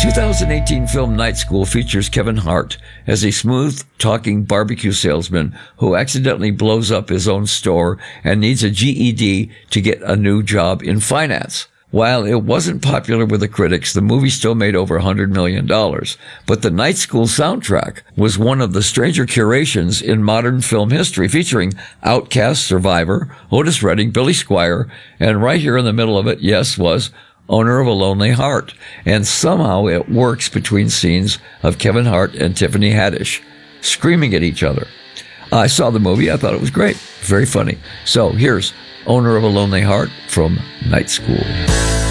2018 film Night School features Kevin Hart as a smooth-talking barbecue salesman who accidentally blows up his own store and needs a GED to get a new job in finance. While it wasn't popular with the critics, the movie still made over $100 million. But the Night School soundtrack was one of the stranger curations in modern film history, featuring Outkast, Survivor, Otis Redding, Billy Squier, and right here in the middle of it, yes, was Owner of a Lonely Heart. And somehow it works between scenes of Kevin Hart and Tiffany Haddish screaming at each other. I saw the movie. I thought it was great. Very funny. So here's Owner of a Lonely Heart from Night School.